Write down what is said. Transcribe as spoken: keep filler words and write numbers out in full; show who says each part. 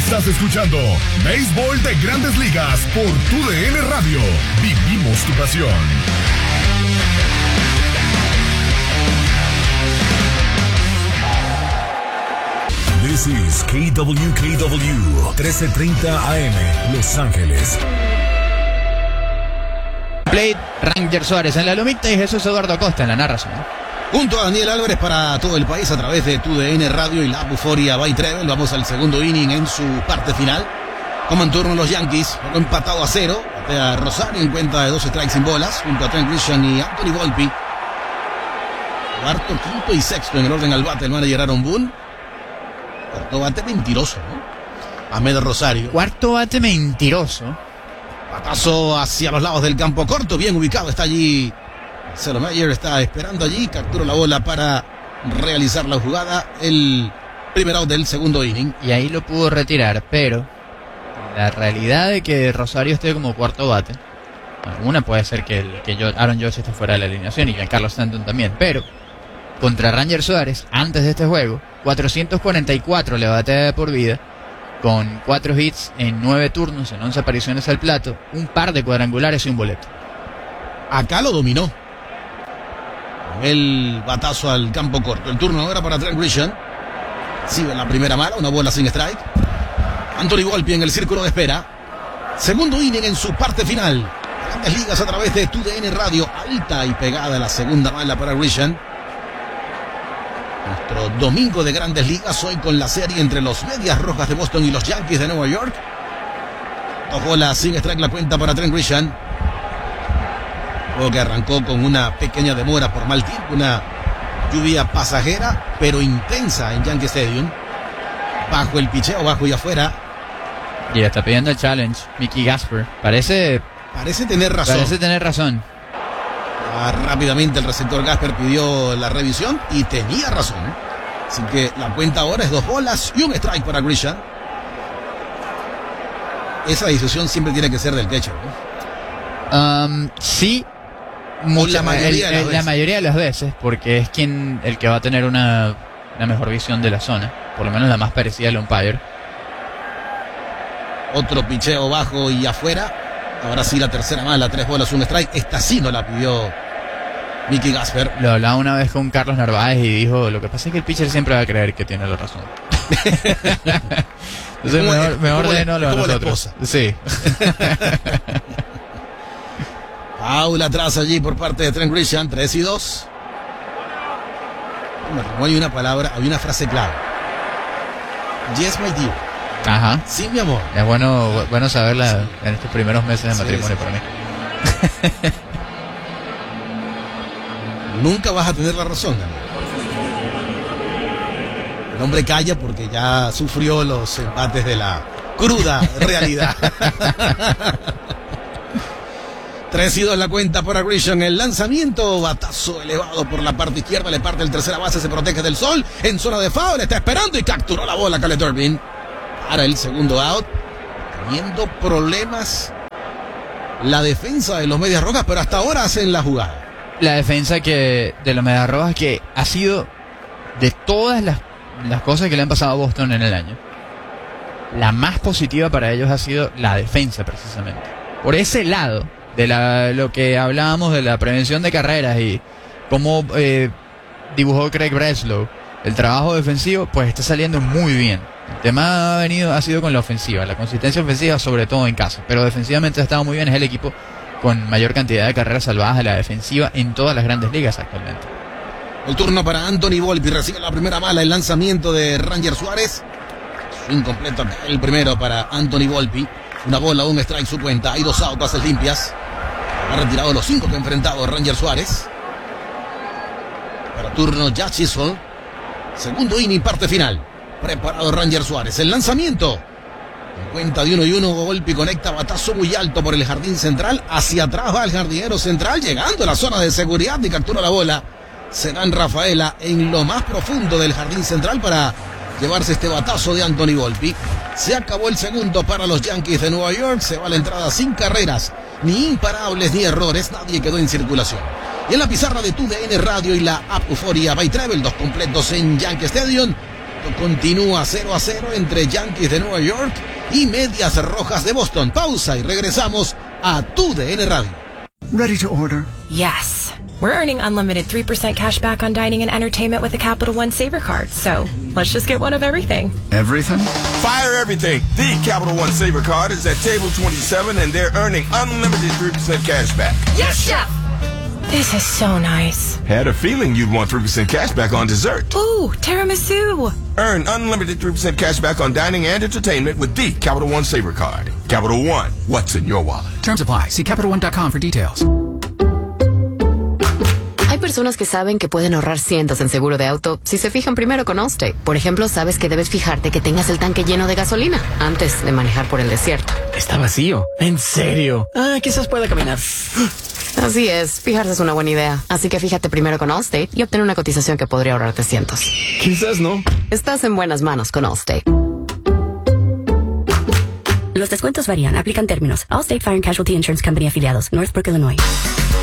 Speaker 1: Estás escuchando Béisbol de Grandes Ligas por Tu D N Radio. Vivimos tu pasión. This is K W K W trece treinta A M, Los Ángeles.
Speaker 2: Plate, Ranger Suárez en la lomita y Jesús Eduardo Acosta en la narración.
Speaker 3: Junto a Daniel Álvarez para todo el país a través de Tu D N Radio y la App Euforia by Trevel. Vamos al segundo inning en su parte final. Como en turno los Yankees, luego empatado a cero. Batea Rosario en cuenta de dos strikes sin bolas, junto a Trent Grisham y Anthony Volpe. Cuarto, quinto y sexto en el orden al bate el manager Aaron Boone. Cuarto bate mentiroso, ¿no? Ahmed Rosario.
Speaker 2: Cuarto bate mentiroso.
Speaker 3: Patazo hacia los lados del campo corto, bien ubicado, está allí Marcelo Mayer, está esperando allí, captura la bola para realizar la jugada, el primer out del segundo inning.
Speaker 2: Y ahí lo pudo retirar, pero la realidad de que Rosario esté como cuarto bate, una puede ser que, el, que Aaron Judge esté fuera de la alineación y Giancarlo Stanton también, pero contra Ranger Suárez, antes de este juego, cuatrocientos cuarenta y cuatro le batea de por vida, con cuatro hits en nueve turnos, en once apariciones al plato, un par de cuadrangulares y un boleto.
Speaker 3: Acá lo dominó. El batazo al campo corto. El turno ahora para Trent Grisham. Sigue la primera mala, una bola sin strike. Anthony Volpe en el círculo de espera. Segundo inning en su parte final. Grandes Ligas a través de Tu D N Radio. Alta y pegada la segunda mala para Grisham. Nuestro domingo de Grandes Ligas hoy con la serie entre los Medias Rojas de Boston y los Yankees de Nueva York. Dos bolas sin strike la cuenta para Trent Grisham. Juego que arrancó con una pequeña demora por mal tiempo, una lluvia pasajera pero intensa en Yankee Stadium. Bajo el picheo, bajo y afuera.
Speaker 2: Y está pidiendo el challenge Mickey Gasper. Parece
Speaker 3: Parece tener razón.
Speaker 2: Parece tener razón.
Speaker 3: Ah, rápidamente el receptor Gasper pidió la revisión y tenía razón. Así que la cuenta ahora es dos bolas y un strike para Grisham. Esa decisión siempre tiene que ser del catcher, ¿no?
Speaker 2: Um, sí. Mucha,
Speaker 3: la, mayoría
Speaker 2: el, el, la mayoría de las veces, porque es quien el que va a tener una, una mejor visión de la zona, por lo menos la más parecida al umpire.
Speaker 3: Otro picheo bajo y afuera. Ahora sí la tercera mala, tres bolas, un strike. Esta sí no la pidió Mickey Gasper.
Speaker 2: Lo hablaba una vez con Carlos Narváez y dijo, lo que pasa es que el pitcher siempre va a creer que tiene la razón. Entonces mejor, mejor de no lo a nosotros. Sí.
Speaker 3: Paula atrás allí por parte de Trent Grisham, tres y dos. No hay una palabra, hay una frase clave. Yes, my dear.
Speaker 2: Ajá.
Speaker 3: Sí, mi amor.
Speaker 2: Es bueno, bueno saberla sí. En estos primeros meses de matrimonio, sí, sí. Para mí.
Speaker 3: Nunca vas a tener la razón, Daniel. El hombre calla porque ya sufrió los embates de la cruda realidad. tres y dos la cuenta para Grisham. El lanzamiento, batazo elevado por la parte izquierda, le parte el tercera base, se protege del sol, en zona de foul, está esperando y capturó la bola Caleb Durbin para el segundo out, teniendo problemas la defensa de los Medias Rojas, pero hasta ahora hacen la jugada.
Speaker 2: La defensa que de los Medias Rojas que ha sido de todas las, las cosas que le han pasado a Boston en el año, la más positiva para ellos ha sido la defensa precisamente. Por ese lado de la, lo que hablábamos de la prevención de carreras y cómo eh, dibujó Craig Breslow el trabajo defensivo, pues está saliendo muy bien. El tema ha venido ha sido con la ofensiva, la consistencia ofensiva sobre todo en casa, pero defensivamente ha estado muy bien. Es el equipo con mayor cantidad de carreras salvadas de la defensiva en todas las grandes ligas actualmente.
Speaker 3: El turno para Anthony Volpe, recibe la primera bala, el lanzamiento de Ranger Suárez, incompleto el primero para Anthony Volpe. Una bola, un strike, su cuenta. Hay dos outs, bases limpias. Ha retirado los cinco que ha enfrentado Ranger Suárez. Para turno Jack Chisholm. Segundo inning, parte final. Preparado Ranger Suárez. El lanzamiento. En cuenta de uno y uno, Volpe conecta batazo muy alto por el jardín central. Hacia atrás va el jardinero central, llegando a la zona de seguridad y captura la bola. Será en Rafaela en lo más profundo del jardín central para llevarse este batazo de Anthony Volpe. Se acabó el segundo para los Yankees de Nueva York. Se va la entrada sin carreras, ni imparables ni errores. Nadie quedó en circulación. Y en la pizarra de Tu D N Radio y la App Euforia by Trevel, dos completos en Yankee Stadium. Esto continúa cero a cero entre Yankees de Nueva York y Medias Rojas de Boston. Pausa y regresamos a Tu D N Radio.
Speaker 4: Ready to order?
Speaker 5: Yes. We're earning unlimited three percent cash back on dining and entertainment with the Capital One Saver Card. So let's just get one of everything.
Speaker 4: Everything?
Speaker 6: Fire everything. The Capital One Saver Card is at table twenty-seven and they're earning unlimited three percent cash back.
Speaker 5: Yes, Chef! This is so nice.
Speaker 6: Had a feeling you'd want three percent cash back on dessert.
Speaker 5: Ooh, tiramisu.
Speaker 6: Earn unlimited three percent cash back on dining and entertainment with the Capital One Saver Card. Capital One, what's in your wallet?
Speaker 7: Terms apply. See Capital One dot com for details.
Speaker 8: Hay personas que saben que pueden ahorrar cientos en seguro de auto si se fijan primero con Allstate. Por ejemplo, sabes que debes fijarte que tengas el tanque lleno de gasolina antes de manejar por el desierto.
Speaker 9: Está vacío. ¿En serio? Ah, quizás pueda caminar.
Speaker 8: Así es, fijarse es una buena idea. Así que fíjate primero con Allstate y obtén una cotización que podría ahorrarte cientos.
Speaker 9: Quizás no.
Speaker 8: Estás en buenas manos con Allstate.
Speaker 10: Los descuentos varían. Aplican términos. Allstate Fire and Casualty Insurance Company afiliados. Northbrook, Illinois.